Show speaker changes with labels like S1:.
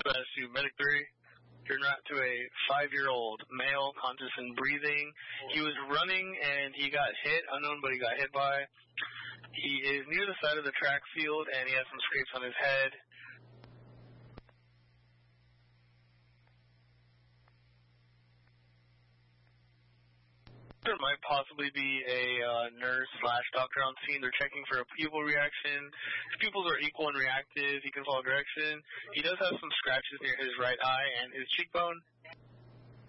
S1: dispatch to Medic 3. Turned around to a 5-year-old male, conscious and breathing. He was running and he got hit, unknown but he got hit by. He is near the side of the track field and he has some scrapes on his head. There might possibly be a nurse/doctor on scene. They're checking for a pupil reaction. If pupils are equal and reactive, he can follow direction. He does have some scratches near his right eye and his cheekbone.